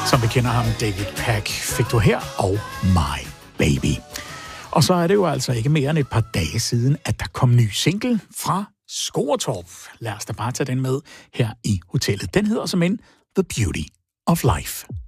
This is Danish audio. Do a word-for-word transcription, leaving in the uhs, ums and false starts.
Som vi kender ham, David Pack, fik du her, og My Baby. Og så er det jo altså ikke mere end et par dage siden, at der kom ny single fra Skåretorp. Lad os da bare tage den med her i hotellet. Den hedder som en The Beauty of Life.